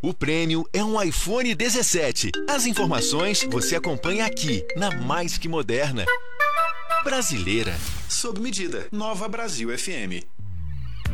O prêmio é um iPhone 17. As informações você acompanha aqui, na Mais Que Moderna. Brasileira. Sob medida. Nova Brasil FM.